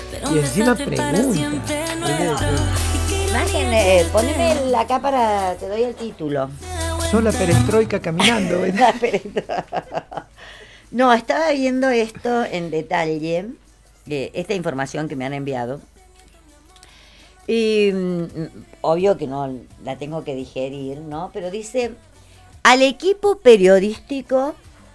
Y encima pregunta. Imagen, poneme acá te doy el título. Sos la perestroika caminando, ¿verdad? No, estaba viendo esto en detalle, esta información que me han enviado. Y obvio que no la tengo que digerir, ¿no? Pero dice, al equipo periodístico,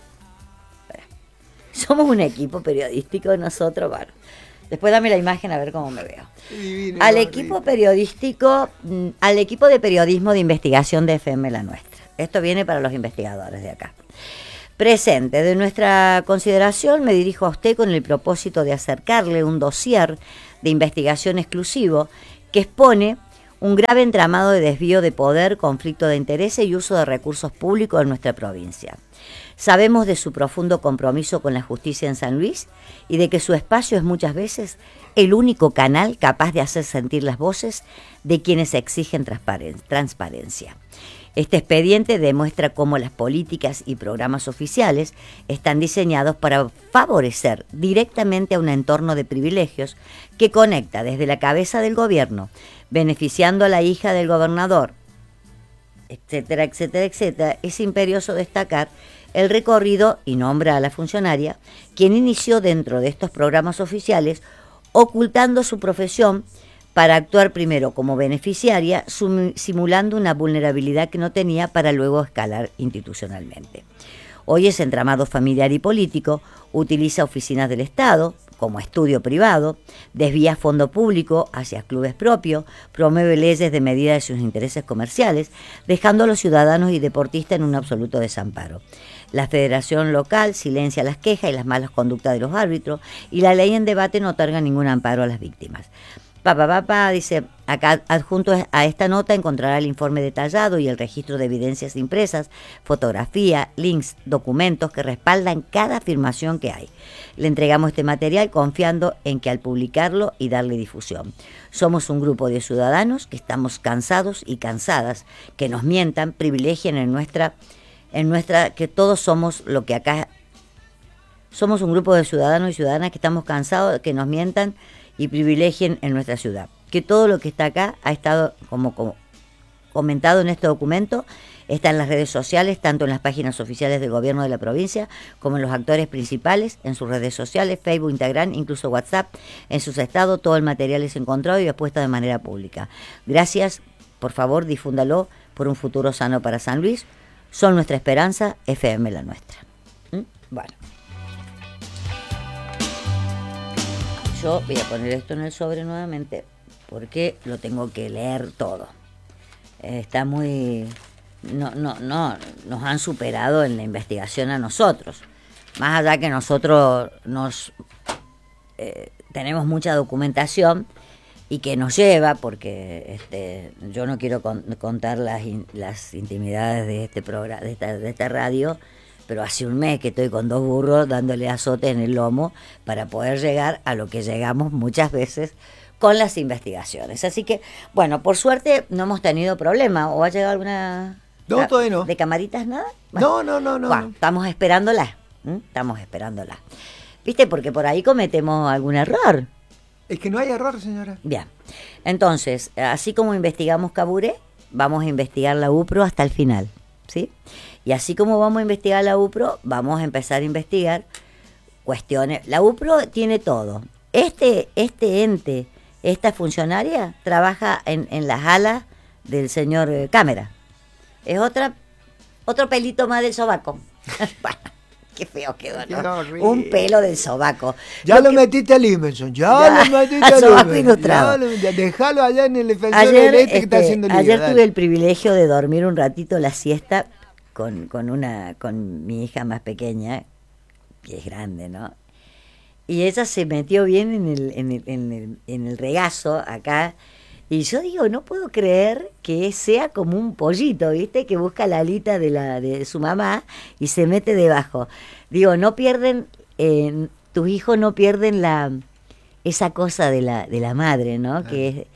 somos un equipo periodístico nosotros, bueno, después dame la imagen a ver cómo me veo. Divino, Al equipo periodístico, al equipo de periodismo de investigación de FM La Nuestra. Esto viene para los investigadores de acá. Presente, de nuestra consideración me dirijo a usted con el propósito de acercarle un dossier de investigación exclusivo que expone un grave entramado de desvío de poder, conflicto de intereses y uso de recursos públicos en nuestra provincia. Sabemos de su profundo compromiso con la justicia en San Luis y de que su espacio es muchas veces el único canal capaz de hacer sentir las voces de quienes exigen transparencia. Este expediente demuestra cómo las políticas y programas oficiales están diseñados para favorecer directamente a un entorno de privilegios que conecta desde la cabeza del gobierno, beneficiando a la hija del gobernador, etcétera, etcétera, etcétera. Es imperioso destacar el recorrido y nombra a la funcionaria, quien inició dentro de estos programas oficiales ocultando su profesión para actuar primero como beneficiaria, simulando una vulnerabilidad que no tenía para luego escalar institucionalmente. Hoy ese entramado familiar y político utiliza oficinas del Estado como estudio privado, desvía fondo público hacia clubes propios, promueve leyes de medida de sus intereses comerciales, dejando a los ciudadanos y deportistas en un absoluto desamparo. La federación local silencia las quejas y las malas conductas de los árbitros y la ley en debate no otorga ningún amparo a las víctimas. Dice, acá adjunto a esta nota encontrará el informe detallado y el registro de evidencias impresas, fotografía, links, documentos que respaldan cada afirmación que hay. Le entregamos este material confiando en que al publicarlo y darle difusión. Somos un grupo de ciudadanos que estamos cansados y cansadas, que nos mientan, privilegien que todos somos lo que acá. Somos un grupo de ciudadanos y ciudadanas que estamos cansados de que nos mientan y privilegien en nuestra ciudad. Que todo lo que está acá ha estado como comentado en este documento, está en las redes sociales, tanto en las páginas oficiales del gobierno de la provincia, como en los actores principales, en sus redes sociales, Facebook, Instagram, incluso WhatsApp, en sus estados, todo el material es encontrado y expuesto de manera pública. Gracias, por favor, difúndalo por un futuro sano para San Luis. Son nuestra esperanza, FM La Nuestra. Bueno. Yo voy a poner esto en el sobre nuevamente porque lo tengo que leer todo. Está muy... No, nos han superado en la investigación a nosotros. Más allá que nosotros tenemos mucha documentación y que nos lleva, porque yo no quiero contar las intimidades de este programa, de esta radio, pero hace un mes que estoy con 2 burros dándole azote en el lomo para poder llegar a lo que llegamos muchas veces con las investigaciones. Así que, bueno, por suerte no hemos tenido problema. ¿O ha llegado alguna... No, todavía no. ¿De camaritas nada? Bueno, No. Bueno, estamos esperándola. ¿Viste? Porque por ahí cometemos algún error. Es que no hay error, señora. Bien. Entonces, así como investigamos Caburé, vamos a investigar la UPRO hasta el final, ¿sí? Y así como vamos a investigar la UPRO, vamos a empezar a investigar cuestiones. La UPRO tiene todo. Este ente, esta funcionaria, trabaja en las alas del señor Cámara. Es otro pelito más del sobaco. Bueno, qué feo quedó, ¿no? Un pelo del sobaco. Lo metiste al Imenson, lo metiste al sobaco ilustrado. Dejalo allá en el defensor del este que está haciendo liga. Ayer tuve el privilegio de dormir un ratito la siesta con mi hija más pequeña, que es grande, ¿no? Y ella se metió bien en el regazo acá. Y yo digo, no puedo creer que sea como un pollito, ¿viste? Que busca la alita de su mamá y se mete debajo. Digo, no pierden, tus hijos no pierden esa cosa de la madre, ¿no? Que es,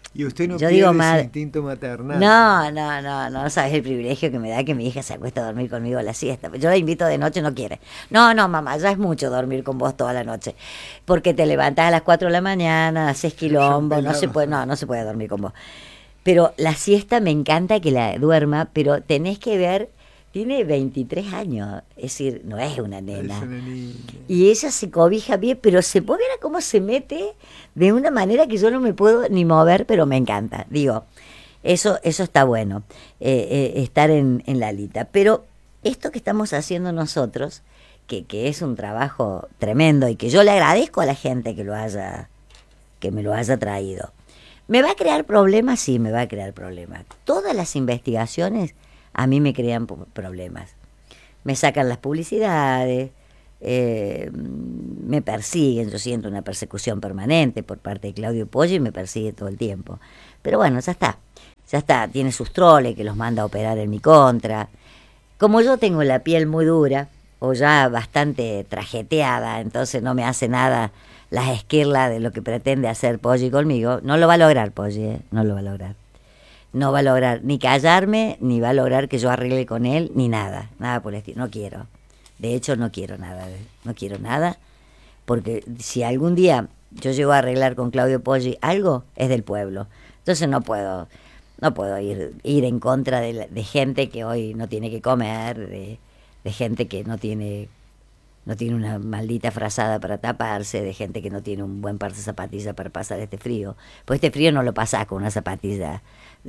Y usted no yo pierde digo ese instinto maternal. No sabes el privilegio que me da que mi hija se acuesta a dormir conmigo a la siesta. Yo la invito de noche, no quiere. No, mamá, ya es mucho dormir con vos toda la noche. Porque te levantás a las 4 de la mañana, haces quilombo, no se puede dormir con vos. Pero la siesta me encanta que la duerma, pero tenés que ver, tiene 23 años, es decir, no es una nena. Es una niña. Y ella se cobija bien, pero se puede ver cómo se mete de una manera que yo no me puedo ni mover, pero me encanta. Digo, eso está bueno, estar en Lalita. Pero esto que estamos haciendo nosotros, que es un trabajo tremendo y que yo le agradezco a la gente que me lo haya traído. ¿Me va a crear problemas? Sí, me va a crear problemas. Todas las investigaciones a mí me crean problemas. Me sacan las publicidades, me persiguen, yo siento una persecución permanente por parte de Claudio Poggi y me persigue todo el tiempo. Pero bueno, ya está, tiene sus troles que los manda a operar en mi contra. Como yo tengo la piel muy dura, o ya bastante trajeteada, entonces no me hace nada las esquirlas de lo que pretende hacer Poggi conmigo, no lo va a lograr Poggi, no lo va a lograr. No va a lograr ni callarme, ni va a lograr que yo arregle con él, ni nada por el estilo. No quiero. De hecho, no quiero nada, porque si algún día yo llego a arreglar con Claudio Poggi algo, es del pueblo. Entonces no puedo ir en contra de gente que hoy no tiene que comer, de gente que no tiene una maldita frazada para taparse, de gente que no tiene un buen par de zapatillas para pasar este frío. Pues este frío no lo pasás con una zapatilla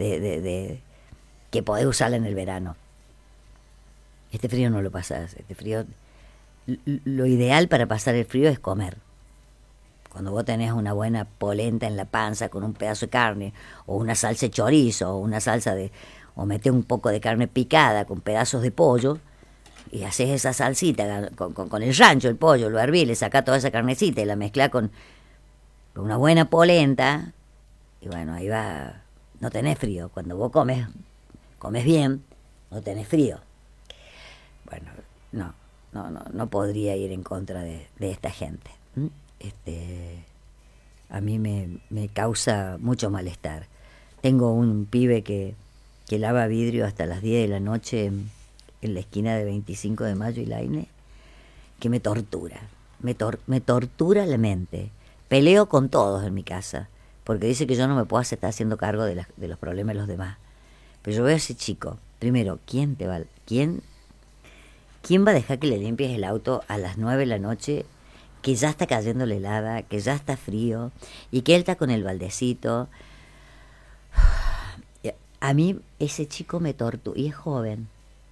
que podés usarla en el verano. Este frío no lo pasás. Este frío, lo ideal para pasar el frío es comer. Cuando vos tenés una buena polenta en la panza con un pedazo de carne, o una salsa de chorizo, o metés un poco de carne picada con pedazos de pollo, y haces esa salsita con el rancho, el pollo, lo hervís, le sacás toda esa carnecita y la mezclás con una buena polenta, y bueno, ahí va, no tenés frío. Cuando vos comes bien, no tenés frío. Bueno, no podría ir en contra de esta gente. A mí me causa mucho malestar. Tengo un pibe que lava vidrio hasta las 10 de la noche en la esquina de 25 de Mayo y Laine, que me tortura, me tortura la mente. Peleo con todos en mi casa, porque dice que yo no me puedo estar haciendo cargo de los problemas de los demás. Pero yo veo a ese chico, primero, ¿quién va a dejar que le limpies el auto a las 9 de la noche, que ya está cayendo la helada, que ya está frío, y que él está con el baldecito? A mí ese chico me tortura, y es joven.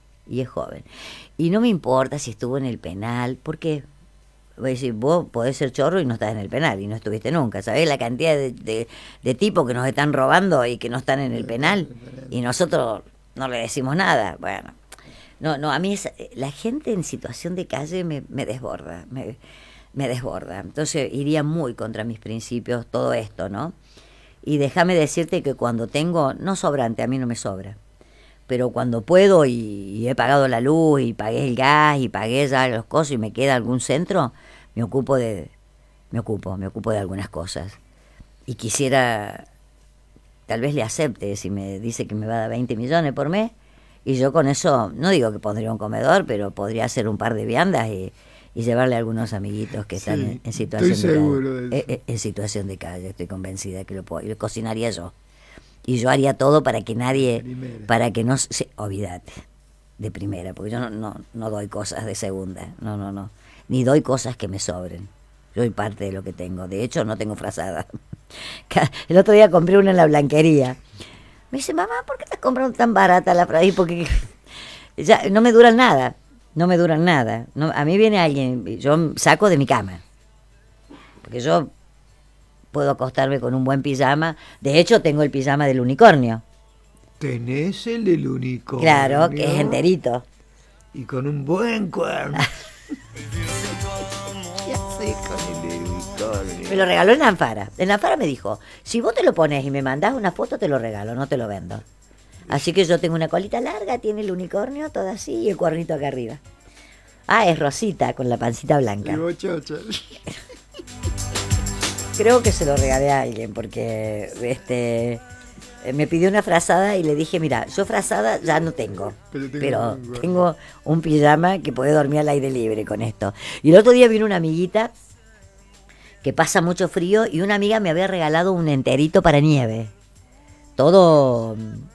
Y no me importa si estuvo en el penal, porque voy a decir, vos podés ser chorro y no estás en el penal, y no estuviste nunca. ¿Sabés la cantidad de tipos que nos están robando y que no están en el penal? Y nosotros no le decimos nada. Bueno, no, a mí la gente en situación de calle me desborda, me desborda. Entonces iría muy contra mis principios todo esto, ¿no? Y déjame decirte que cuando tengo, no sobrante, a mí no me sobra, pero cuando puedo y he pagado la luz y pagué el gas y pagué ya los cosas y me queda algún centro, me ocupo de algunas cosas. Y quisiera, tal vez le acepte si me dice que me va a dar 20 millones por mes, y yo con eso, no digo que pondría un comedor, pero podría hacer un par de viandas y llevarle a algunos amiguitos que están en situación de calle. En situación de calle, estoy convencida que lo puedo. Y lo cocinaría yo. Y yo haría todo para que nadie, para que no se, olvídate, de primera, porque yo no doy cosas de segunda, no, ni doy cosas que me sobren. Yo doy parte de lo que tengo. De hecho, no tengo frazada. El otro día compré una en la blanquería. Me dice, mamá, ¿por qué estás comprando tan barata la frazada? Porque ya no me duran nada. No, a mí viene alguien, yo saco de mi cama, porque yo puedo acostarme con un buen pijama. De hecho, tengo el pijama del unicornio. ¿Tenés el del unicornio? Claro, que es enterito. Y con un buen cuerno. ¿Qué haces con el del unicornio? Me lo regaló en Anfara. En Anfara me dijo, si vos te lo pones y me mandás una foto, te lo regalo, no te lo vendo. Así que yo tengo una colita larga, tiene el unicornio, todo así, y el cuernito acá arriba. Ah, es Rosita, con la pancita blanca. creo que se lo regalé a alguien porque me pidió una frazada y le dije, mira, yo frazada ya no tengo, pero tengo un pijama que puede dormir al aire libre con esto. Y el otro día vino una amiguita que pasa mucho frío y una amiga me había regalado un enterito para nieve. Todo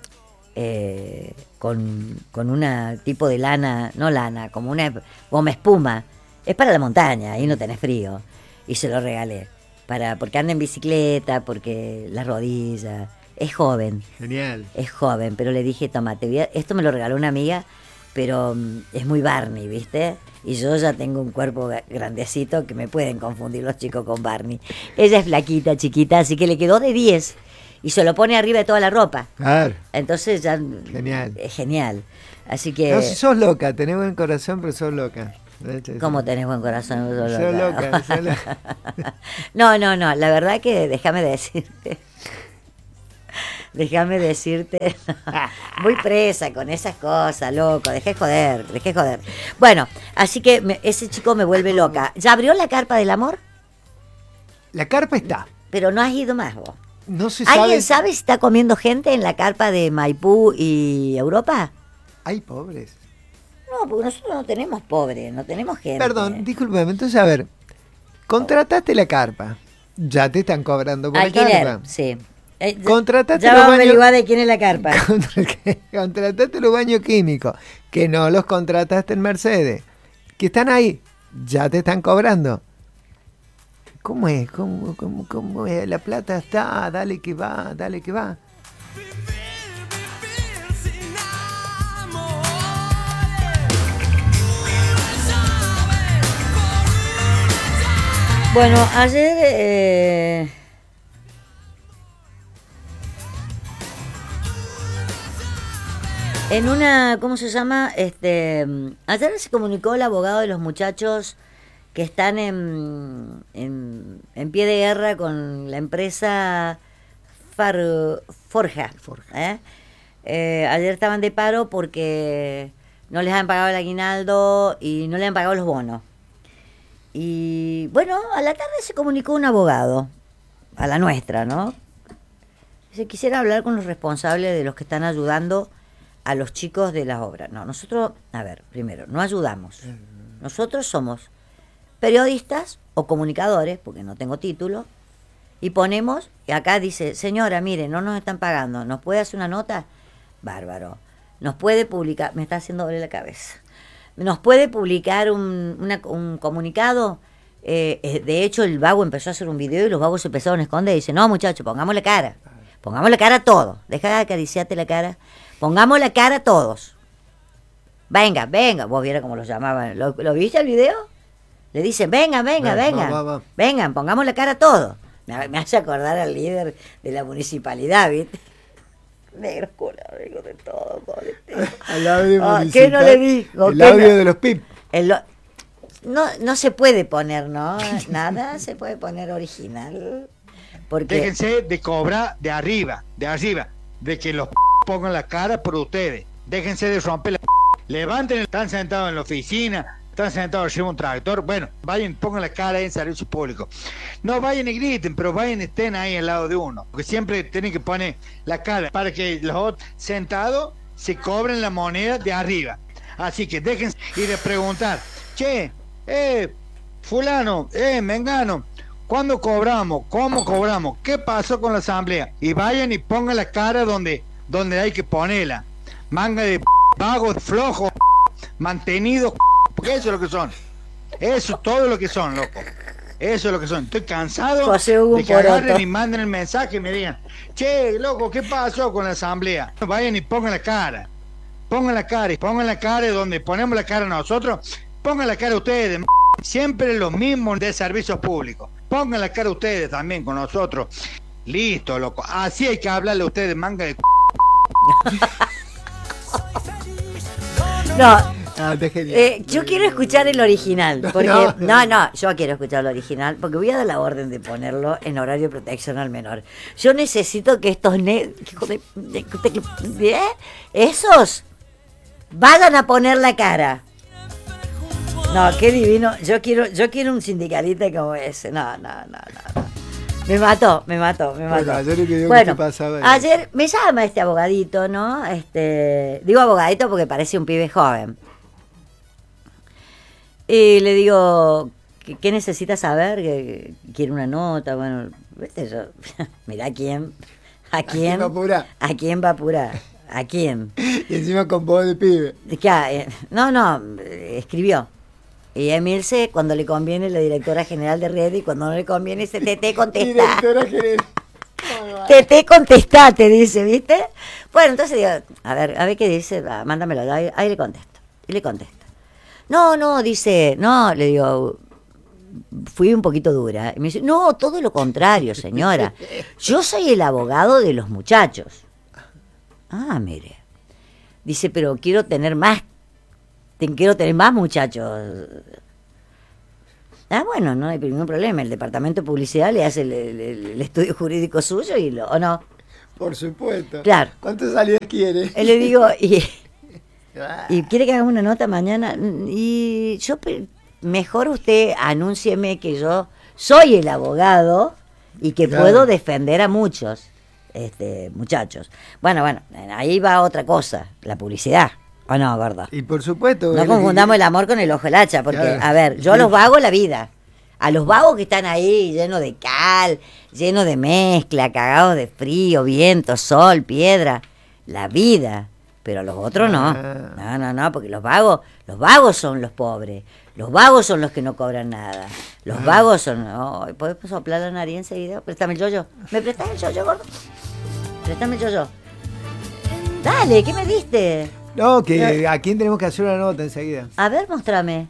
con una tipo de lana, no lana, como una goma espuma. Es para la montaña, ahí no tenés frío. Y se lo regalé, porque anda en bicicleta, porque las rodillas. Es joven. Genial. Es joven, pero le dije, toma, esto me lo regaló una amiga, pero es muy Barney, ¿viste? Y yo ya tengo un cuerpo grandecito que me pueden confundir los chicos con Barney. Ella es flaquita, chiquita, así que le quedó de 10 y se lo pone arriba de toda la ropa. Claro. Entonces ya Genial. es genial. Así que... No, si sos loca, tenés buen corazón, pero sos loca. ¿Cómo tenés buen corazón? Sos loca, sos loca. No, la verdad que déjame decirte, muy presa con esas cosas, loco, dejé joder. Bueno, así que ese chico me vuelve loca. ¿Ya abrió la carpa del amor? La carpa está. Pero no has ido más vos. No se ¿Alguien sabe si está comiendo gente en la carpa de Maipú y Europa? Hay pobres. No, porque nosotros no tenemos pobres, no tenemos gente. Perdón, discúlpame, entonces a ver, contrataste la carpa, ya te están cobrando por alquiler, la carpa. sí. Contrataste ya los vamos a baños. averiguar de quién es la carpa. Contrataste los baños químicos, que no los contrataste en Mercedes, que están ahí, ya te están cobrando. ¿Cómo es? ¿Cómo es? La plata está, dale que va. Bueno, ayer en una, ¿cómo se llama? Ayer se comunicó el abogado de los muchachos que están en pie de guerra con la empresa Forja. Ayer estaban de paro porque no les han pagado el aguinaldo y no les han pagado los bonos. Y bueno, a la tarde se comunicó un abogado, a la nuestra, ¿no? Se quisiera hablar con los responsables de los que están ayudando a los chicos de las obras. No, nosotros, a ver, primero, no ayudamos. Nosotros somos periodistas o comunicadores, porque no tengo título, y ponemos, y acá dice, señora, mire, no nos están pagando, ¿nos puede hacer una nota? Bárbaro. Nos puede publicar, me está haciendo doler la cabeza. ¿Nos puede publicar un comunicado? De hecho, el vago empezó a hacer un video y los vagos se empezaron a esconder y dice, no, muchachos, pongamos la cara a todos. Deja de acariciarte la cara. Pongamos la cara a todos. Venga, vos vieras cómo los llamaban. ¿Lo viste el video? Le dicen, vengan, vengan, pongamos la cara a todos. Me hace acordar al líder de la municipalidad, ¿viste? Negro curado, digo de todo, pobre. Al audio ¿qué no le digo? El audio de los PIP. No se puede poner, ¿no? Nada se puede poner original. Porque... Déjense de cobrar de arriba, de que los pongan la cara por ustedes. Déjense de romper la... Levanten, están sentados en la oficina, están sentados arriba de un tractor. Bueno, vayan, pongan la cara ahí en servicio público. No vayan y griten, pero vayan y estén ahí al lado de uno. Porque siempre tienen que poner la cara para que los otros sentados se cobren la moneda de arriba. Así que déjense y de preguntar, che, fulano, mengano, ¿cuándo cobramos? ¿Cómo cobramos? ¿Qué pasó con la asamblea? Y vayan y pongan la cara donde hay que ponerla. Manga de vagos, flojos, mantenidos, porque eso es lo que son. Eso es todo lo que son, loco. Eso es lo que son. Estoy cansado de que agarren y manden el mensaje y me digan, che, loco, ¿qué pasó con la asamblea? Vayan y pongan la cara. Pongan la cara y donde ponemos la cara nosotros, pongan la cara ustedes. Siempre lo mismo de servicios públicos. Pongan la cara ustedes también con nosotros. Listo, loco. Así hay que hablarle a ustedes, manga de... No. Genial. Yo quiero escuchar el original, porque yo quiero escuchar el original, porque voy a dar la orden de ponerlo en horario de protección al menor. Yo necesito que estos esos vayan a poner la cara. No, qué divino. Yo quiero un sindicalista como ese. No. Me mató. Bueno, ayer le digo Bueno, que te pasaba. ayer me llama este abogadito, ¿no? Digo abogadito porque parece un pibe joven. Y le digo, ¿qué necesita saber? Que quiere una nota, bueno, viste yo, mirá a quién va a apurar? ¿A quién va a apurar? ¿A quién? Y encima con voz de pibe. No, escribió. Y Emilce, cuando le conviene, la directora general de Red, y cuando no le conviene, dice, te contesta. Directora general. Te contestá, te dice, ¿viste? Bueno, entonces digo, a ver qué dice, mándamelo, ahí le contesto. Y le contesta. No, dice, no, le digo, fui un poquito dura. Y me dice, no, todo lo contrario, señora. Yo soy el abogado de los muchachos. Ah, mire. Dice, pero quiero tener más muchachos. Ah, bueno, no hay ningún problema. El departamento de publicidad le hace el estudio jurídico suyo ¿o no? Por supuesto. Claro. ¿Cuántas salidas quiere? Le digo, y quiere que haga una nota mañana. Y yo, mejor usted anúncieme que yo soy el abogado y que puedo defender a muchos muchachos. Bueno, ahí va otra cosa, la publicidad. ¿O no, gordo? Y por supuesto. No confundamos el amor con el ojo del hacha, porque, claro. A ver, yo a los vagos la vida. A los vagos que están ahí, llenos de cal, llenos de mezcla, cagados de frío, viento, sol, piedra, la vida. Pero a los otros no. No, porque los vagos son los pobres. Los vagos son los que no cobran nada. Los vagos son... Oh, ¿podés soplar la nariz enseguida? Préstame el yoyo. ¿Me prestás el yoyo, gordo? Préstame el yoyo. Dale, ¿qué me diste? No, que a quién tenemos que hacer una nota enseguida. A ver, mostrame.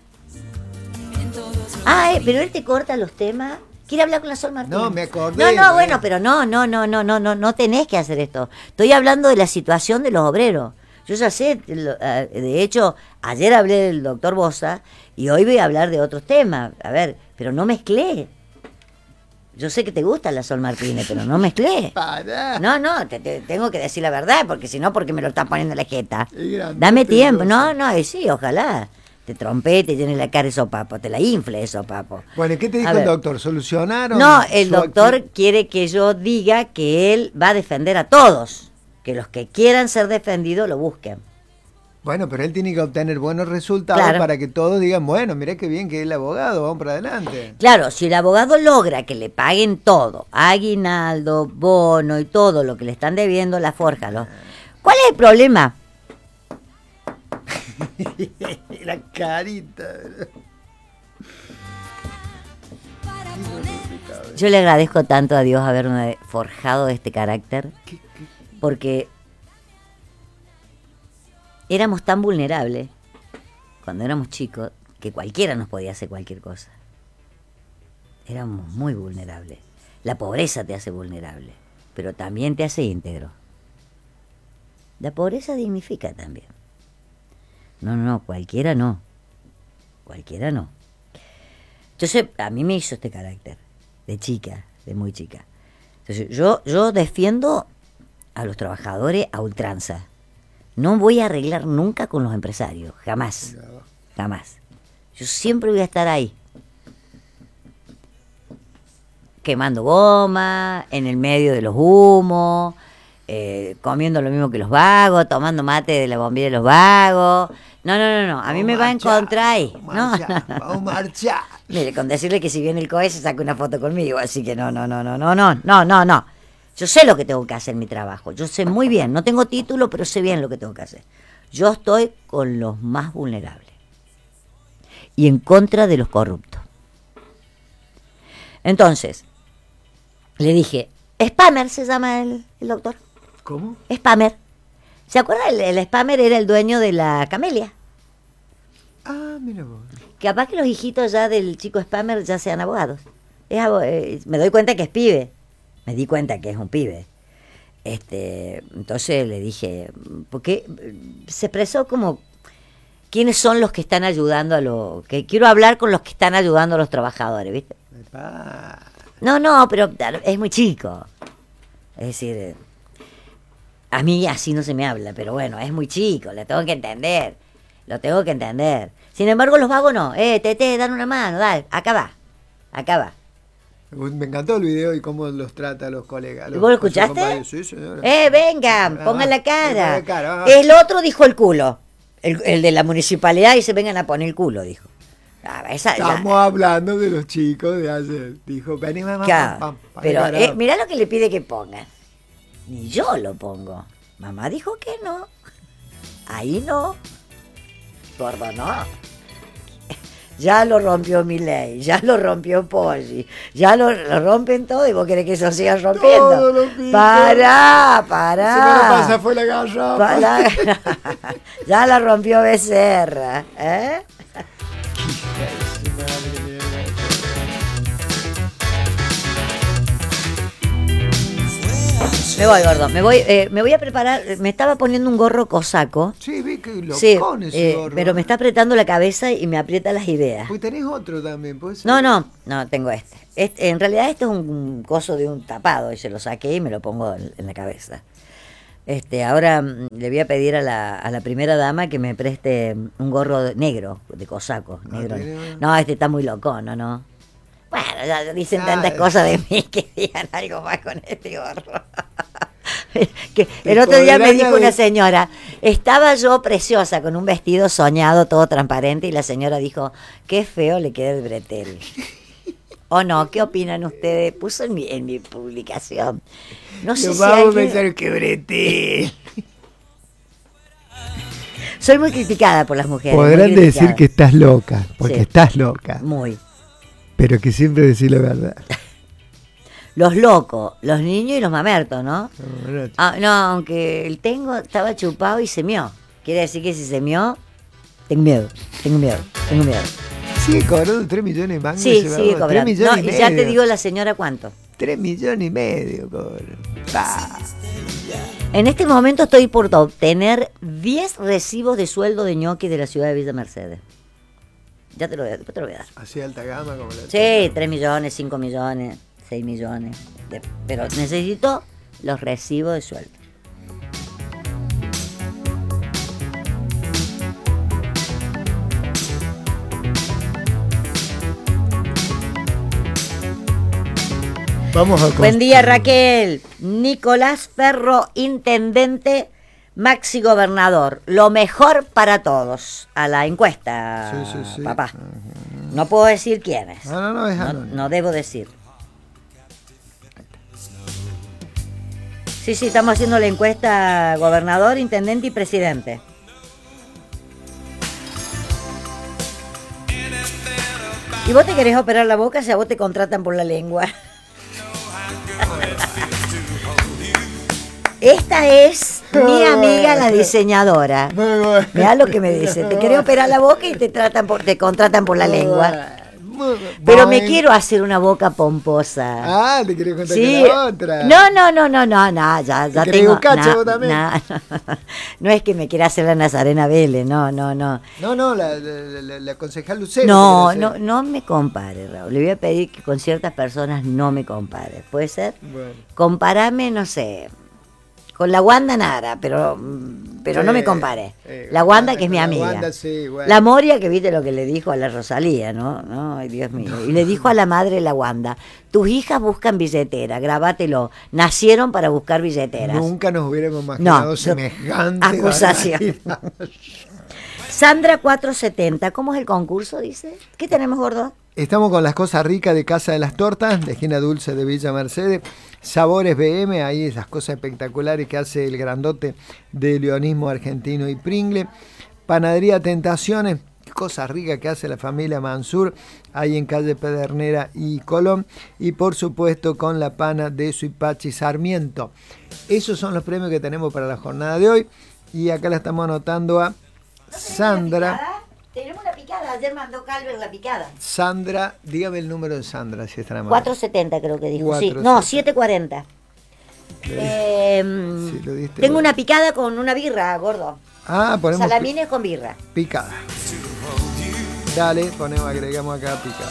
Pero él te corta los temas. ¿Quiere hablar con la Sol Martínez? No, me acordé. No, bueno, pero no tenés que hacer esto. Estoy hablando de la situación de los obreros. Yo ya sé, de hecho, ayer hablé del doctor Bosa y hoy voy a hablar de otros temas. A ver, pero no mezclé. Yo sé que te gusta la Sol Martínez, pero no mezclé. Pará. No, te tengo que decir la verdad, porque si no, porque me lo estás poniendo en la jeta. Dame Dame tiempo. No, sí, ojalá. Te trompe, te llene la cara de sopapo, te la infle de sopapo. Bueno, ¿y qué te dijo el doctor? ¿Solucionaron? No, el doctor quiere que yo diga que él va a defender a todos. Que los que quieran ser defendidos lo busquen. Bueno, pero él tiene que obtener buenos resultados para que todos digan, bueno, mirá qué bien que es el abogado, vamos para adelante. Claro, si el abogado logra que le paguen todo, aguinaldo, bono y todo lo que le están debiendo, la forja. ¿Cuál es el problema? La carita. Yo le agradezco tanto a Dios haberme forjado este carácter, porque éramos tan vulnerables cuando éramos chicos que cualquiera nos podía hacer cualquier cosa. Éramos muy vulnerables. La pobreza te hace vulnerable, pero también te hace íntegro. La pobreza dignifica también. No, cualquiera no. Cualquiera no. Entonces, a mí me hizo este carácter, de chica, de muy chica. Entonces, yo defiendo a los trabajadores a ultranza. No voy a arreglar nunca con los empresarios, jamás. Jamás. Yo siempre voy a estar ahí. Quemando goma, en el medio de los humos, comiendo lo mismo que los vagos, tomando mate de la bombilla de los vagos. No. A mí me va a encontrar ahí. Vamos a marchar. Mire, con decirle que si viene el COE se saca una foto conmigo, así que no. Yo sé lo que tengo que hacer en mi trabajo. Yo sé muy bien, no tengo título, pero sé bien lo que tengo que hacer. Yo estoy con los más vulnerables y en contra de los corruptos. Entonces, le dije, Spammer se llama el doctor. ¿Cómo? Spammer. ¿Se acuerda? El Spammer era el dueño de la Camelia. Ah, mira vos. Capaz que los hijitos ya del chico Spammer ya sean abogados. Me doy cuenta que es pibe. Me di cuenta que es un pibe. Entonces le dije, porque se expresó como quiénes son los que están ayudando que quiero hablar con los que están ayudando a los trabajadores, ¿viste? No, pero es muy chico. Es decir, a mí así no se me habla, pero bueno, es muy chico, lo tengo que entender. Sin embargo, los vagos no. Tete, dan una mano, dale, acá va. Me encantó el video y cómo los trata a los colegas. ¿Vos lo escuchaste? Sí, señora. Vengan, pongan la cara. Pongan la cara, El otro dijo el culo. El de la municipalidad dice, vengan a poner el culo, dijo. Estamos hablando de los chicos de ayer. Dijo, vení, mamá, claro, pero mirá lo que le pide que pongan. Ni yo lo pongo. Mamá dijo que no. Ahí no. Gordo, no. Ya lo rompió Milei, ya lo rompió Poggi, ya lo rompen todo y vos querés que eso siga rompiendo. Pará. Semana pasada fue la garrafa. Ya la rompió Becerra, ¿eh? Me voy, gordo, me voy a preparar. Me estaba poniendo un gorro cosaco. Sí, vi que lo pone ese gorro. Pero me está apretando la cabeza y me aprieta las ideas. Pues tenés otro también, ¿puede ser? No, tengo este. En realidad este es un coso de un tapado y se lo saqué y me lo pongo en la cabeza. Ahora le voy a pedir a la primera dama que me preste un gorro negro, de cosaco. Negro. No, este está muy loco, ¿no? Bueno, ya dicen tantas cosas de mí que digan algo más con este gorro. El otro día me dijo una señora, estaba yo preciosa con un vestido soñado, todo transparente, y la señora dijo, qué feo le queda el bretel. ¿O no? ¿Qué opinan ustedes? Puso en mi publicación. No sé si vamos a pensar que bretel. Soy muy criticada por las mujeres. Podrán decir que estás loca, porque estás loca. Muy. Pero que siempre decís la verdad. Los locos, los niños y los mamertos, ¿no? No, aunque el tengo estaba chupado y semió. Quiere decir que si semió, tengo miedo. ¿Sigue cobrando 3 millones de mangos? Sí, sigue cobrando. 3 millones y medio. Ya te digo la señora cuánto. 3 millones y medio cobra. En este momento estoy por obtener 10 recibos de sueldo de ñoqui de la ciudad de Villa Mercedes. Ya te lo voy a dar. Así alta gama como la. Sí, 3 millones, 5 millones, 6 millones. Pero necesito los recibos de sueldo. Vamos a Buen día, Raquel. Nicolás Ferro, intendente, Maxi gobernador. Lo mejor para todos. A la encuesta, sí. papá. No puedo decir quién es. No, debo decir. Sí, estamos haciendo la encuesta gobernador, intendente y presidente. ¿Y vos te querés operar la boca si a vos te contratan por la lengua? Esta es mi amiga la diseñadora. Mirá lo que me dice. Te querés operar la boca y te contratan por la lengua. Pero me quiero hacer una boca pomposa. ¿Te querés contar con la otra? No, ya tengo. También? No es que me quiera hacer la Nazarena Vélez, no. No, la concejal Lucero. No me compare, Raúl. Le voy a pedir que con ciertas personas no me compare. ¿Puede ser? Bueno. Comparame, no sé, con la Wanda Nara, pero no me compare. La Wanda, que es mi amiga. Wanda, sí, bueno. La Moria, que viste lo que le dijo a la Rosalía, ¿no? Ay, Dios mío. Y le dijo a la madre de la Wanda, tus hijas buscan billetera, grabátelo. Nacieron para buscar billeteras. Nunca nos hubiéramos imaginado semejante acusación. Sandra 470, ¿cómo es el concurso, dice? ¿Qué tenemos, gordo? Estamos con las cosas ricas de Casa de las Tortas, de esquina dulce de Villa Mercedes. Sabores BM, ahí esas cosas espectaculares que hace el grandote de Leonismo Argentino y Pringle. Panadería Tentaciones, cosas ricas que hace la familia Mansur, ahí en calle Pedernera y Colón. Y por supuesto con la pana de Suipachi Sarmiento. Esos son los premios que tenemos para la jornada de hoy. Y acá la estamos anotando a Sandra. Tenemos una picada, ayer mandó Calver la picada. Sandra, dígame el número de Sandra, si está en la mano. 470 creo que dijo. Sí. No, 740. Tengo una picada con una birra, gordo. Ponemos salamines con birra. Picada. Dale, agregamos acá picada.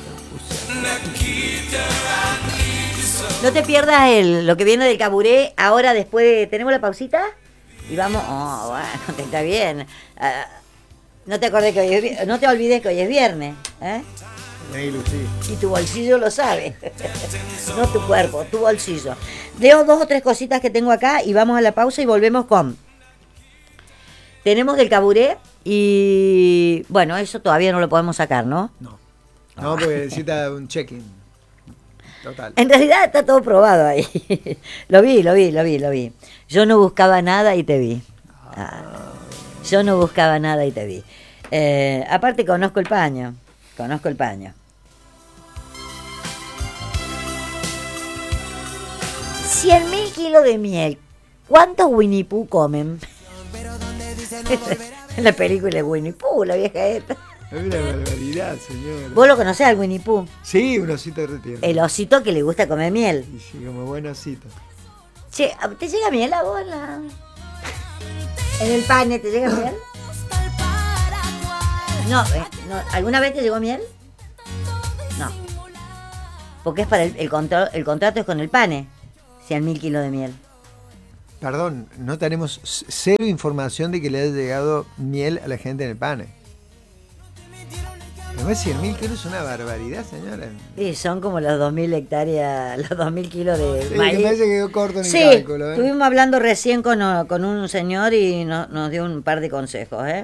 No te pierdas lo que viene del Caburé. Ahora después tenemos la pausita y vamos. Bueno, está bien. No te olvides que hoy es viernes, ¿eh? Y tu bolsillo lo sabe. No tu cuerpo, tu bolsillo. Leo 2 o 3 cositas que tengo acá y vamos a la pausa y volvemos con... Tenemos del Caburé y... Bueno, eso todavía no lo podemos sacar, ¿no? No, porque necesita un check-in. Total. En realidad está todo probado ahí. Lo vi. Yo no buscaba nada y te vi. Yo no buscaba nada y te vi. Aparte conozco el paño. 100.000 kilos de miel. ¿Cuántos Winnie Pooh comen? En la película de Winnie Pooh, la vieja esta. Es una barbaridad, señor. ¿Vos lo conocés al Winnie Pooh? Sí, un osito retierno. El osito que le gusta comer miel. Sí, como buen osito. Che, ¿te llega miel a vos? ¿En el pan te llega miel? No, ¿alguna vez te llegó miel? No. Porque es para el contrato es con el pane. 100.000 kilos de miel. Perdón, no tenemos cero información de que le haya llegado miel a la gente en el pane. Además, 100.000 kilos es una barbaridad, señora. Sí, son como las 2.000 hectáreas, los 2.000 kilos de Sí, maíz. que parece que quedó corto en Sí, el cálculo. estuvimos hablando recién con un señor y nos dio un par de consejos, ¿eh?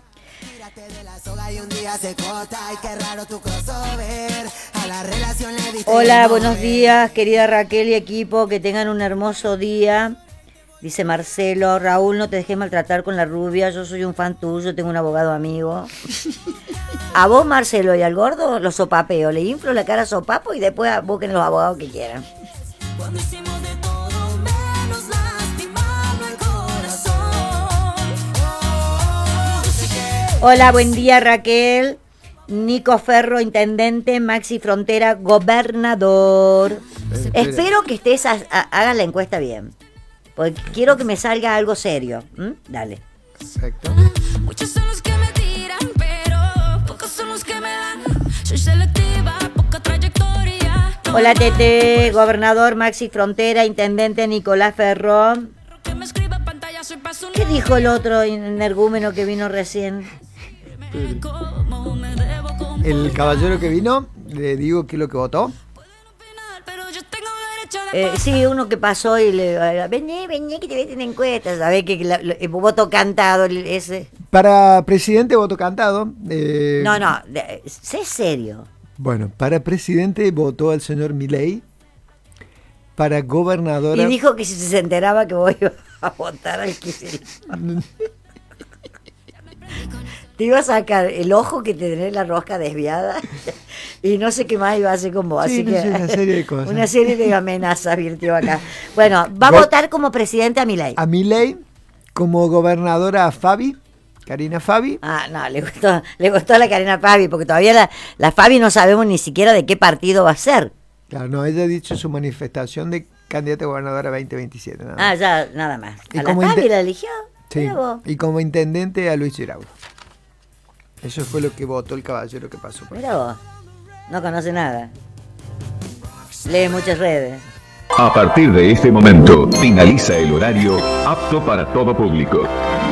Hola, buenos días, querida Raquel y equipo, que tengan un hermoso día. Dice Marcelo, Raúl, no te dejes maltratar con la rubia, yo soy un fan tuyo, tengo un abogado amigo. A vos, Marcelo, y al gordo los sopapeo, le inflo la cara a sopapo y después busquen los abogados que quieran. Hola, buen día, Raquel. Nico Ferro, intendente, Maxi Frontera, gobernador. Espero que estés hagas la encuesta bien, porque quiero que me salga algo serio. Dale. Exacto. Muchos son los que me tiran, pero pocos son los que me dan. Soy selectiva, poca trayectoria. Hola, Tete, gobernador, Maxi Frontera, intendente, Nicolás Ferro. ¿Qué dijo el otro energúmeno que vino recién? El caballero que vino, le digo qué es lo que votó. Sí, uno que pasó y le... Vení, que te ves en encuestas. ¿Sabés que el voto cantado ese? Para presidente, voto cantado. No, sé serio. Bueno, para presidente votó al señor Milei. Para gobernadora... Y dijo que si se enteraba que voy a votar al kirchnerismo. Te iba a sacar el ojo que te tenés la rosca desviada y no sé qué más iba a hacer con vos. Sí, así no que sé, una serie de cosas. Una serie de amenazas virtió acá. Bueno, va a votar como presidente a Milei. A Milei, como gobernadora a Fabi, Karina Fabi. Ah, no, le gustó a la Karina Fabi, porque todavía la Fabi no sabemos ni siquiera de qué partido va a ser. Claro, no, ella ha dicho su manifestación de candidata a gobernadora 2027. Nada más. Ah, ya, nada más. Y A la como Fabi la eligió. Sí, Mira vos. y como intendente a Luis Giraud. Eso fue lo que votó el caballero que pasó por Mira vos. No conoce nada. Lee muchas redes. A partir de este momento, finaliza el horario apto para todo público.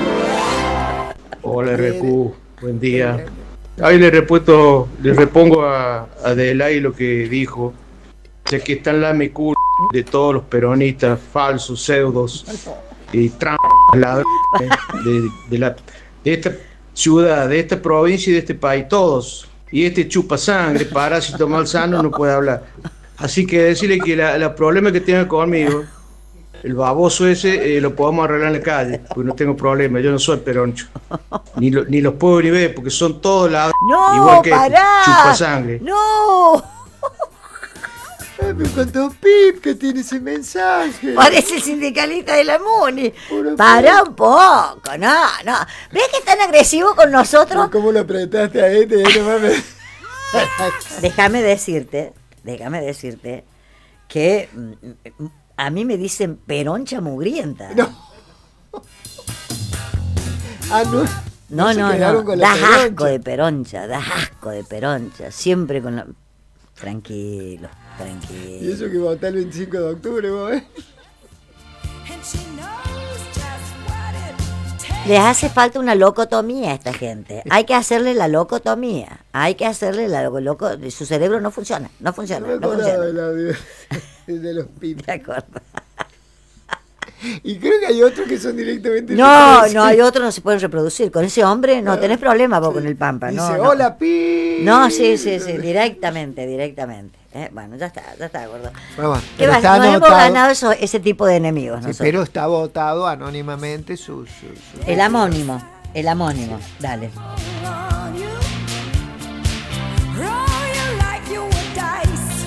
Hola RQ, buen día. Ahí le repongo a Delay lo que dijo, de que están la culo de todos los peronistas falsos, pseudos y ladrones de esta ciudad, de esta provincia y de este país, todos. Y este chupa sangre, parásito malsano, no puede hablar. Así que decirle que los problemas que tiene conmigo, el baboso ese, lo podemos arreglar en la calle, porque no tengo problema, yo no soy peroncho. Ni los puedo ni ver, porque son todos ladrones, ¡No, igual que pará! chupa sangre. ¡No! Me contó Pip que tiene ese mensaje. Parece el sindicalista de la MUNI. Puro Para un poco, no. ¿Ves que es tan agresivo con nosotros? ¿Cómo lo apretaste a este? No mames. Déjame decirte que a mí me dicen peroncha mugrienta. No. Ah, no. No, se quedaron con la das peroncha. asco de peroncha, siempre con la... Tranquilo. Y eso que votó el 25 de octubre, vos, ¿eh? Les hace falta una locotomía a esta gente. Hay que hacerle la locotomía. Hay que hacerle la loco. Su cerebro no funciona. No funciona. Me No acordaba funciona. de los pibes. De acuerdo. Y creo que hay otros que son directamente. No, reproducibles. no, hay otros no se pueden reproducir. Con ese hombre no tenés problema vos con el Pampa. Dice, No, no. hola, pi. No, sí, directamente. Bueno, ya está, gordo. Bueno, ¿Qué pero va? está Nos hemos anotado. ganado ese tipo de enemigos. Sí, nosotros. pero está votado anónimamente su. El amónimo. Dale. on you. Roll you like you were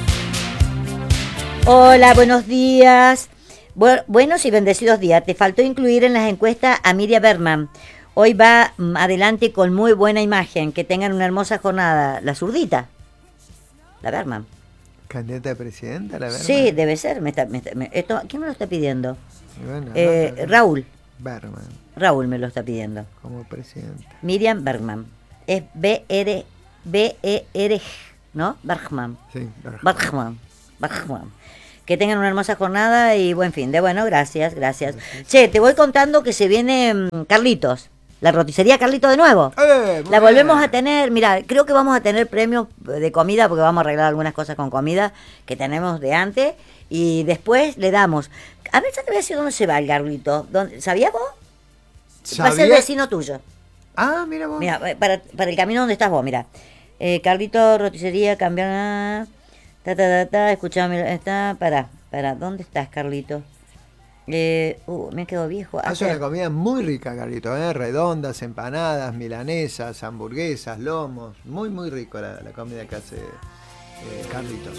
dice. Hola, buenos días. Buenos y bendecidos días. Te faltó incluir en las encuestas a Miriam Bergman. Hoy va adelante con muy buena imagen. Que tengan una hermosa jornada. La zurdita. La Bergman. Candidata a presidenta, la verdad. Sí, debe ser. ¿Quién me lo está pidiendo? Bueno, Raúl. Berman, Raúl me lo está pidiendo. como presidenta. Miriam Bergman. Es B-E-R, ¿no? Bergman. Sí, Berman. Bergman. Que tengan una hermosa jornada y buen fin de. Bueno, gracias. Che, te voy contando que se viene Carlitos. La roticería Carlitos de nuevo. Muy La volvemos bien. a tener. Mira, creo que vamos a tener premios de comida porque vamos a arreglar algunas cosas con comida que tenemos de antes. Y después le damos. A ver, ya te voy a decir dónde se va el Carlito. ¿Sabías vos? Va a ser ¿Sabía? vecino tuyo. Ah, mira vos. Mira, para el camino donde estás vos, mira. Carlito, roticería, cambiar. Escuchame, está. Para, ¿dónde estás, Carlito? Me quedo viejo. Hace una comida muy rica, Carlito, ¿eh? Redondas, empanadas, milanesas, hamburguesas, lomos. Muy, muy rico la comida que hace Carlitos.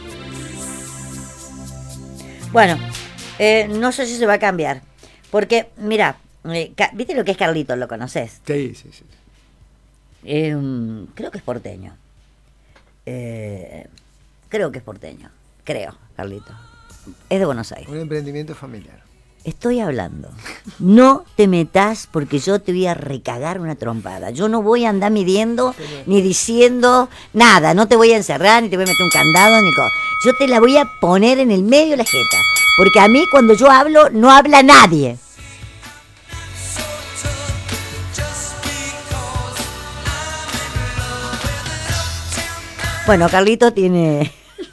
Bueno, no sé si se va a cambiar. Porque, mira, ¿viste lo que es Carlitos? ¿Lo conoces? Sí. Creo que es porteño. Creo que es porteño. Creo, Carlitos. Es de Buenos Aires. Un emprendimiento familiar. Estoy hablando. No te metas porque yo te voy a recagar una trompada. Yo no voy a andar midiendo ni diciendo nada. No te voy a encerrar ni te voy a meter un candado ni cosa. Yo te la voy a poner en el medio de la jeta. Porque a mí cuando yo hablo no habla nadie. Bueno, Carlito tiene...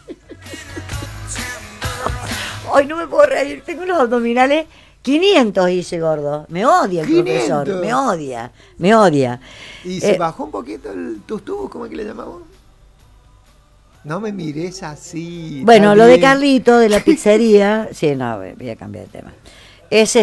Hoy no me puedo reír, tengo los abdominales 500 hice, gordo. Me odia el 500. profesor, me odia. ¿Y se bajó un poquito tus tubos? ¿Cómo es que le llamamos? No me mires así. Bueno, está lo de bien. Carlito, de la pizzería, sí, no, voy a cambiar de tema. Es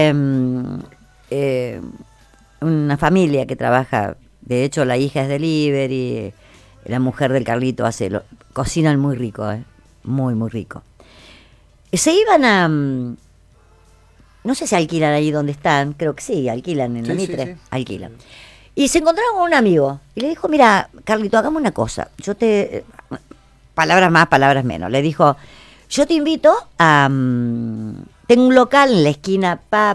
una familia que trabaja, de hecho la hija es delivery, la mujer del Carlito cocinan muy rico, muy, muy rico. Se iban a... no sé si alquilan ahí donde están, creo que sí, alquilan en la Sí, Mitre, sí. alquilan. Y se encontraron con un amigo y le dijo, mira, Carlito, hagamos una cosa, palabras más, palabras menos, le dijo, yo te invito a... tengo un local en la esquina,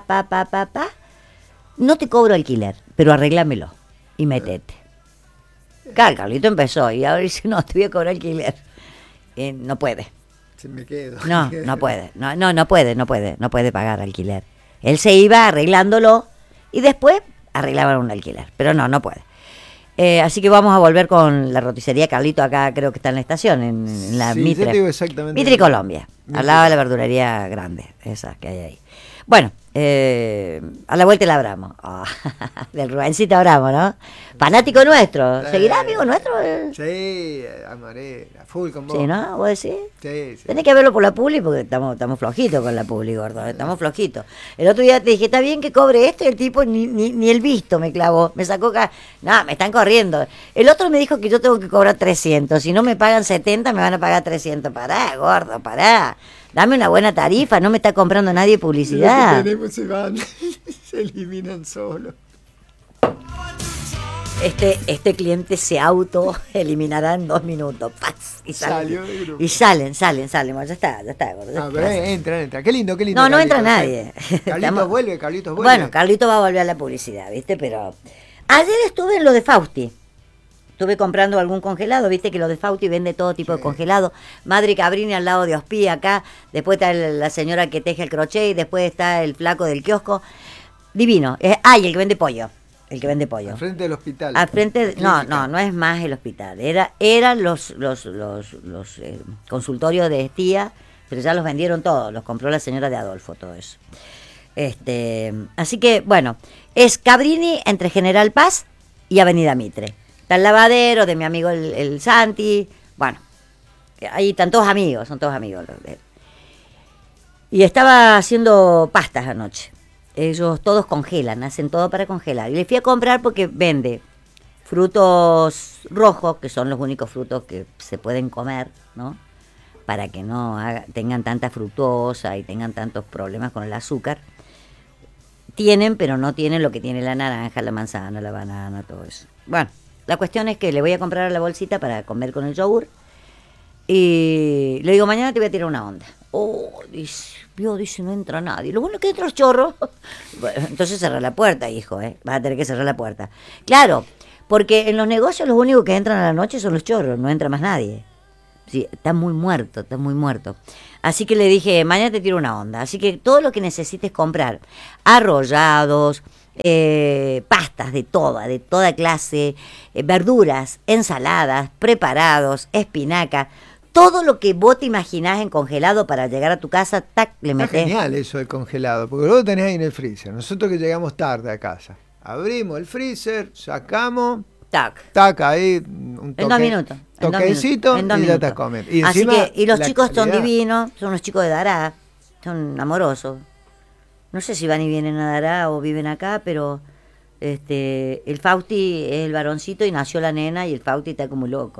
no te cobro alquiler, pero arréglamelo y metete. Claro, Carlito empezó y ahora dice, no, te voy a cobrar alquiler. No puede. Se me quedo. No puede. No puede pagar alquiler. Él se iba arreglándolo y después arreglaban un alquiler. Pero no puede. Así que vamos a volver con la roticería Carlito acá, creo que está en la estación, en la Sí, Mitre. yo te digo exactamente. Mitre y Colombia, Mitre. al lado de la verdulería grande, esa que hay ahí. Bueno, a la vuelta el Abramo. Oh, del Rubéncito Abramo, ¿no? Fanático nuestro. Sí. ¿Seguirá amigo nuestro? Sí, amoré, a full con vos. Sí, ¿no? ¿Vos decís? Sí. Tenés que verlo por la publi porque estamos flojitos con la publi, gordo. Estamos flojitos. El otro día te dije, está bien que cobre esto y el tipo ni el visto me clavó. Me sacó no, me están corriendo. El otro me dijo que yo tengo que cobrar 300. Si no me pagan 70, me van a pagar 300. Pará, gordo, pará. Dame una buena tarifa, no me está comprando nadie publicidad. Los que tenemos se van, se eliminan solos. Este cliente se auto eliminará en 2 minutos. ¡Paz! Y Salió salen. del grupo. Y salen. Bueno, ya está, gordo. Ah, pero entra. Qué lindo. No, no entra Carlitos, nadie. Carlitos Estamos- vuelve. Bueno, Carlito va a volver a la publicidad, ¿viste? Pero ayer estuve en lo de Fausti. Estuve comprando algún congelado, viste que lo de Fausti vende todo tipo de congelado. Madre Cabrini al lado de Ospí acá, después está la señora que teje el crochet y después está el flaco del kiosco. Divino. Y el que vende pollo. El que vende pollo. Al frente del hospital. Al frente, Clínica. no es más el hospital. Eran los consultorios de tía, pero ya los vendieron todos. Los compró la señora de Adolfo, todo eso. Así que, bueno, es Cabrini entre General Paz y Avenida Mitre. Está el lavadero de mi amigo el Santi. Bueno, ahí están todos amigos, son todos amigos. Y estaba haciendo pastas anoche. Ellos todos congelan, hacen todo para congelar. Y le fui a comprar porque vende frutos rojos, que son los únicos frutos que se pueden comer, ¿no? Para que no tengan tanta fructosa y tengan tantos problemas con el azúcar. Tienen, pero no tienen lo que tiene la naranja, la manzana, la banana, todo eso. Bueno, la cuestión es que le voy a comprar la bolsita para comer con el yogur. Y le digo, mañana te voy a tirar una onda. Oh, dice, no entra nadie. Lo bueno es que entra los chorros. Bueno, entonces cerrar la puerta, hijo, vas a tener que cerrar la puerta. Claro, porque en los negocios los únicos que entran a la noche son los chorros, no entra más nadie. Sí, está muy muerto. Así que le dije, mañana te tiro una onda. Así que todo lo que necesites comprar, arrollados, pastas de toda clase, verduras, ensaladas, preparados, espinaca, todo lo que vos te imaginás en congelado para llegar a tu casa, tac, le Está metés. genial eso del congelado, porque luego tenés ahí en el freezer. Nosotros que llegamos tarde a casa, abrimos el freezer, sacamos, tac, ahí un toque, En 2 minutos. toquecito en 2 y ya minutos. estás comiendo. Y Así encima, que, y los la chicos son calidad. divinos, son unos chicos de Dará, son amorosos. No sé si van y vienen a Dará o viven acá, pero el Fausti es el varoncito y nació la nena y el Fausti está como loco.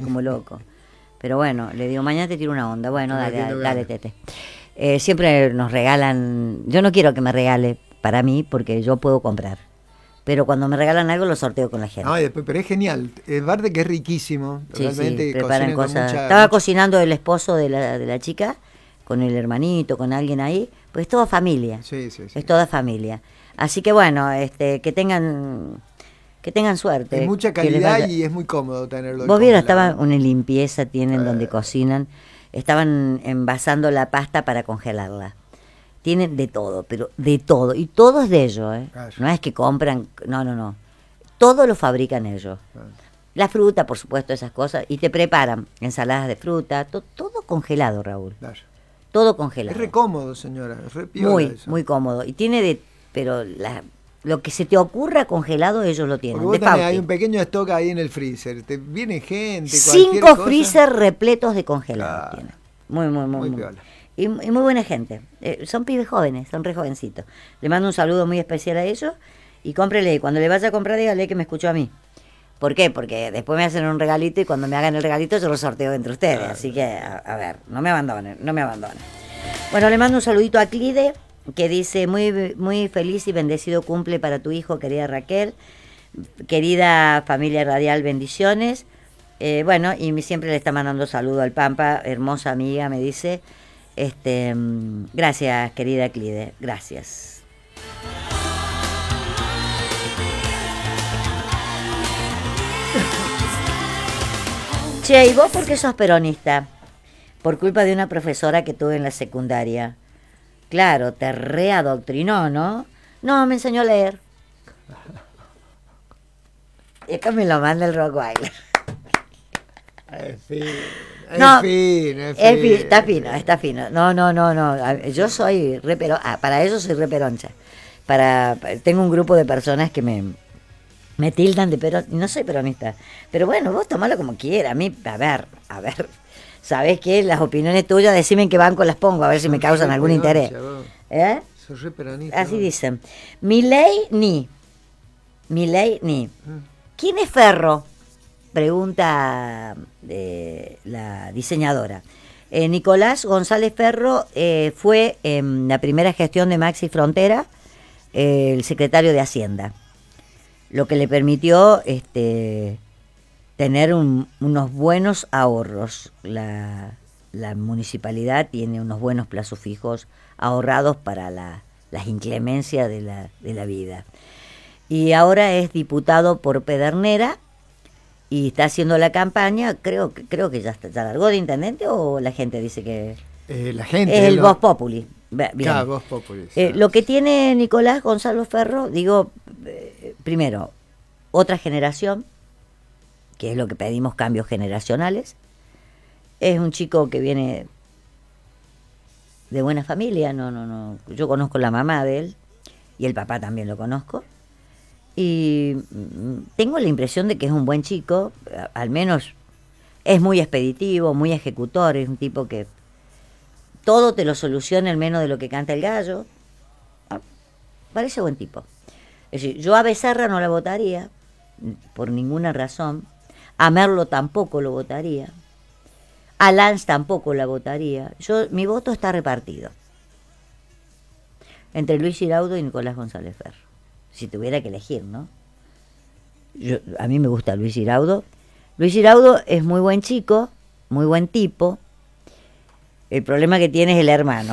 Pero bueno, le digo, mañana te tiro una onda. Bueno, dale, Tete. Siempre nos regalan, yo no quiero que me regale para mí porque yo puedo comprar. Pero cuando me regalan algo lo sorteo con la gente. No, y después, pero es genial. Es verdad que es riquísimo. Sí, Realmente preparan cocinan con cosas. mucha- Estaba mucha- cocinando el esposo de la chica, con el hermanito, con alguien ahí, pues es toda familia. Sí. Es toda familia. Así que bueno, que tengan suerte. Es mucha que les calidad vaya- y es muy cómodo tenerlo. Vos vieron, congelado. estaba una limpieza, tienen donde cocinan, estaban envasando la pasta para congelarla. Tienen de todo, pero de todo. Y todo es de ellos, ¿eh? Claro. No es que compran, no. Todo lo fabrican ellos. Claro. La fruta, por supuesto, esas cosas. Y te preparan ensaladas de fruta, todo congelado, Raúl. Claro. Todo congelado. Es re cómodo, señora. Es re piola eso. Muy cómodo. Y tiene pero lo que se te ocurra congelado, ellos lo tienen. Porque vos De tenés, Fausti. hay un pequeño stock ahí en el freezer. Te viene gente, 5 cualquier cosa. freezer repletos de congelado Claro. tienen. Muy. piola. Y muy buena gente. Son pibes jóvenes, son re jovencitos. Le mando un saludo muy especial a ellos y cómprele. Y cuando le vaya a comprar, dígale que me escuchó a mí. ¿Por qué? Porque después me hacen un regalito y cuando me hagan el regalito yo lo sorteo entre ustedes. Así que, a ver, no me abandonen. Bueno, le mando un saludito a Clide, que dice, muy feliz y bendecido cumple para tu hijo, querida Raquel. Querida familia radial, bendiciones. Bueno, y siempre le está mandando saludo al Pampa, hermosa amiga, me dice. Gracias, querida Clide, gracias. Che, ¿y vos por qué sos peronista? Por culpa de una profesora que tuve en la secundaria. Claro, te readoctrinó, ¿no? No, me enseñó a leer. Y acá me lo manda el Rockweiler. Es fino. No, está fino. No. Yo soy re para eso soy re peroncha. Tengo un grupo de personas que me tildan de peronista. No soy peronista. Pero bueno, vos tomalo como quieras. A mí, a ver. ¿Sabés qué? Las opiniones tuyas, decime en qué banco las pongo, a ver si me causan algún interés. ¿Eh? Sos re peronista. Así vos. dicen. Milei ni. ¿Quién es Ferro? Pregunta la diseñadora. Nicolás González Ferro fue en la primera gestión de Maxi Frontera el secretario de Hacienda, lo que le permitió tener unos buenos ahorros. La municipalidad tiene unos buenos plazos fijos ahorrados para las inclemencias de la vida. Y ahora es diputado por Pedernera y está haciendo la campaña. Creo que ya largó de intendente, o la gente dice que La gente. es el Vox Populi. Bien. Cagos Populi. Lo que tiene Nicolás Gonzalo Ferro, digo, primero, otra generación, que es lo que pedimos, cambios generacionales. Es un chico que viene de buena familia, no. Yo conozco la mamá de él y el papá también lo conozco. Y tengo la impresión de que es un buen chico, al menos es muy expeditivo, muy ejecutor, es un tipo que todo te lo soluciona al menos de lo que canta el gallo. Parece buen tipo. Es decir, yo a Becerra no la votaría, por ninguna razón. A Merlo tampoco lo votaría. A Lanz tampoco la votaría. Mi voto está repartido entre Luis Giraudo y Nicolás González Ferro. Si tuviera que elegir, ¿no? A mí me gusta Luis Giraudo. Luis Giraudo es muy buen chico, muy buen tipo. El problema que tiene es el hermano.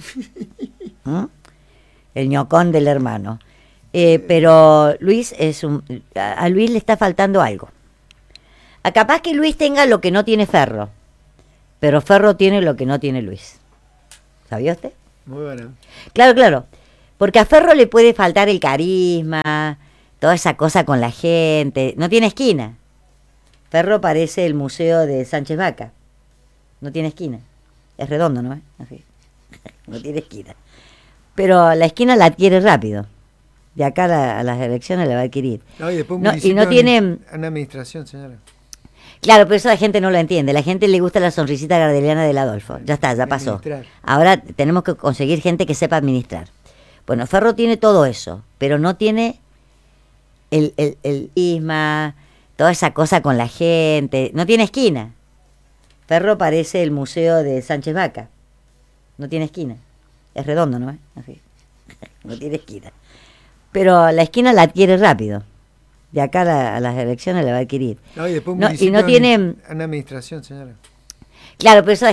El ñocón del hermano. Pero Luis a Luis le está faltando algo. Capaz que Luis tenga lo que no tiene Ferro, pero Ferro tiene lo que no tiene Luis. ¿Sabía usted? Muy bueno. Claro. Porque a Ferro le puede faltar el carisma, toda esa cosa con la gente. No tiene esquina. Ferro parece el museo de Sánchez Vaca. No tiene esquina. Es redondo, ¿no? Así. No tiene esquina. Pero la esquina la adquiere rápido. De acá a las elecciones la va a adquirir. No, y después y no tiene... Una administración, señora. Claro, pero eso la gente no lo entiende. La gente le gusta la sonrisita gardeliana del Adolfo. Ya está, ya pasó. Ahora tenemos que conseguir gente que sepa administrar. Bueno, Ferro tiene todo eso, pero no tiene el isma, toda esa cosa con la gente. No tiene esquina. Ferro parece el museo de Sánchez Vaca. No tiene esquina. Es redondo, ¿no? Así. No tiene esquina. Pero la esquina la adquiere rápido. De acá a las elecciones la va a adquirir. No, y después y no tiene... Una administración, señora. Claro, pero eso